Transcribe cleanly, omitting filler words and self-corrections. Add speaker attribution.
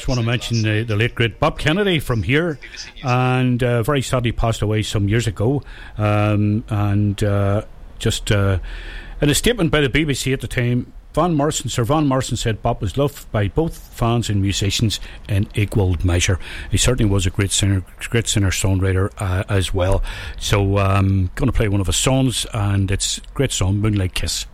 Speaker 1: just want to mention the late great Bob Kennedy from here, and very sadly passed away some years ago. Just in a statement by the BBC at the time, Sir Van Morrison said Bob was loved by both fans and musicians in equal measure. He certainly was a great singer-songwriter as well. So I'm going to play one of his songs, and it's a great song, Moonlight Kiss.